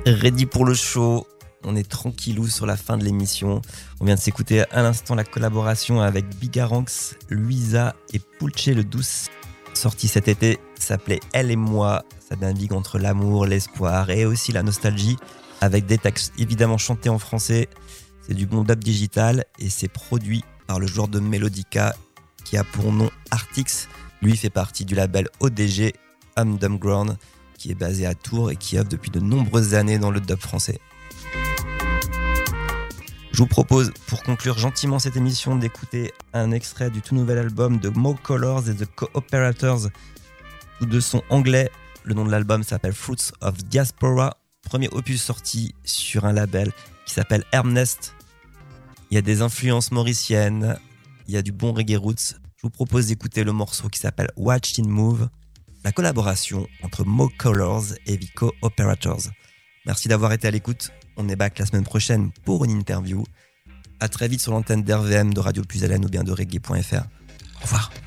Ready pour le show. On est tranquillou sur la fin de l'émission. On vient de s'écouter à l'instant la collaboration avec Bigaranx, Luisa et Pulce le Douce. Sorti cet été, s'appelait Elle et moi. Ça navigue entre l'amour, l'espoir et aussi la nostalgie, avec des textes évidemment chantés en français. C'est du bon dub digital et c'est produit par le joueur de Melodica qui a pour nom Artix. Lui fait partie du label ODG, Underground, qui est basé à Tours et qui œuvre depuis de nombreuses années dans le dub français. Je vous propose, pour conclure gentiment cette émission, d'écouter un extrait du tout nouvel album de Mo Colors et The Cooperators. Tous deux sont anglais. Le nom de l'album s'appelle Fruits of Diaspora. Premier opus sorti sur un label qui s'appelle Herbnest. Il y a des influences mauriciennes, il y a du bon reggae roots. Je vous propose d'écouter le morceau qui s'appelle Watch It Move, la collaboration entre Mo Colors et The Cooperators. Merci d'avoir été à l'écoute. On est back la semaine prochaine pour une interview. À très vite sur l'antenne d'RVM, de Radio Plus Hélène ou bien de reggae.fr. Au revoir.